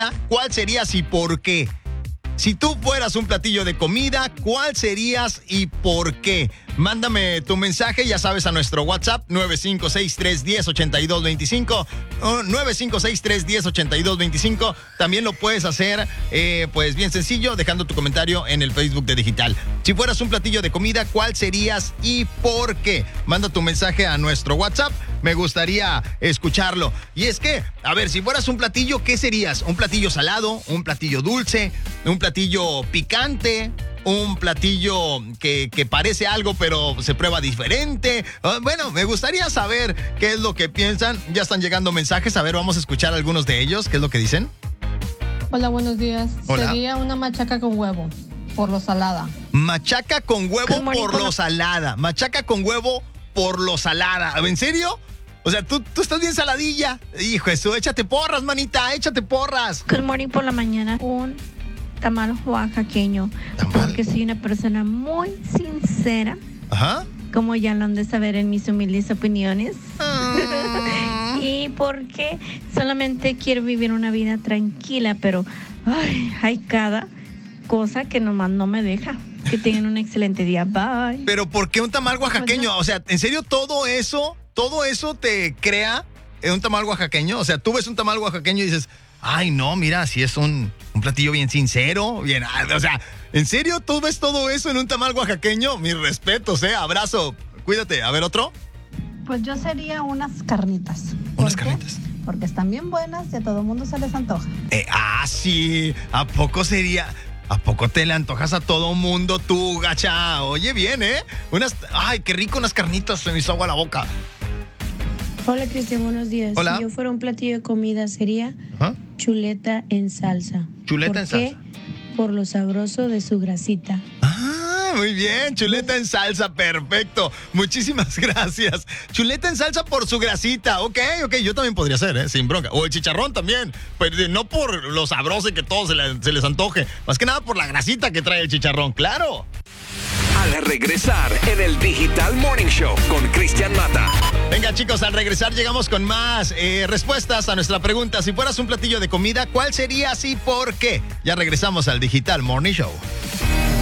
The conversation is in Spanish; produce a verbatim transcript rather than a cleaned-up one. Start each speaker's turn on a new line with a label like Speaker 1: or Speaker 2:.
Speaker 1: ¿cuál serías y por qué? Si tú fueras un platillo de comida, ¿cuál serías y por qué? Mándame tu mensaje, ya sabes, a nuestro WhatsApp nueve cinco seis tres uno cero ocho dos dos cinco, nueve cinco seis tres uno cero ocho dos dos cinco. También lo puedes hacer, eh, pues bien sencillo, dejando tu comentario en el Facebook de Digital. Si fueras un platillo de comida, ¿cuál serías y por qué? Manda tu mensaje a nuestro WhatsApp, me gustaría escucharlo. Y es que, a ver, si fueras un platillo, ¿qué serías? ¿Un platillo salado? ¿Un platillo dulce? ¿Un platillo picante? Un platillo que, que parece algo pero se prueba diferente. Uh, bueno, me gustaría saber qué es lo que piensan. Ya están llegando mensajes. A ver, vamos a escuchar algunos de ellos. ¿Qué es lo que dicen?
Speaker 2: Hola, buenos días.
Speaker 1: Hola.
Speaker 2: Sería una machaca con huevo, por lo salada.
Speaker 1: Machaca con huevo por lo salada. Machaca con huevo por lo salada. ¿En serio? O sea, tú, tú estás bien saladilla. Hijo eso, échate porras, manita, échate porras.
Speaker 3: Good morning por la mañana. Un tamal oaxaqueño.
Speaker 1: ¿Tamal?
Speaker 3: Porque soy una persona muy sincera.
Speaker 1: Ajá.
Speaker 3: Como ya lo han de saber en mis humildes opiniones.
Speaker 1: Ah.
Speaker 3: Y porque solamente quiero vivir una vida tranquila, pero ay, hay cada cosa que nomás no me deja. Que tengan un excelente día. Bye.
Speaker 1: Pero ¿por qué un tamal oaxaqueño? O sea, ¿en serio todo eso, todo eso te crea en un tamal oaxaqueño? O sea, tú ves un tamal oaxaqueño y dices, ay, no, mira, si es un, un platillo bien sincero, bien, o sea, ¿en serio tú ves todo eso en un tamal oaxaqueño? Mis respetos, eh, abrazo, cuídate. A ver, ¿otro?
Speaker 2: Pues yo sería unas carnitas.
Speaker 1: Unas
Speaker 2: ¿Por qué?
Speaker 1: carnitas.
Speaker 2: Porque están bien buenas y a todo mundo se les antoja.
Speaker 1: Eh, ah, sí, ¿a poco sería? ¿A poco te le antojas a todo mundo tú, gacha? Oye, bien, ¿eh? Unas, ay, qué rico, unas carnitas, se me hizo agua la boca.
Speaker 4: Hola, Cristian, buenos días.
Speaker 1: Hola.
Speaker 4: Si yo fuera un platillo de comida, sería
Speaker 1: ¿Ah?
Speaker 4: chuleta en salsa.
Speaker 1: Chuleta
Speaker 4: ¿Por
Speaker 1: en
Speaker 4: qué?
Speaker 1: salsa.
Speaker 4: Por lo sabroso de su grasita.
Speaker 1: Ah, muy bien, chuleta en salsa, perfecto. Muchísimas gracias. Chuleta en salsa por su grasita, ok, ok, yo también podría ser, ¿eh? Sin bronca. O el chicharrón también, pero no por lo sabroso y que todo se, le, se les antoje, más que nada por la grasita que trae el chicharrón, claro.
Speaker 5: Al regresar en el Digital Morning Show con Cristian Mata.
Speaker 1: Venga, chicos, al regresar llegamos con más eh, respuestas a nuestra pregunta. Si fueras un platillo de comida, ¿cuál serías y por qué? Ya regresamos al Digital Morning Show.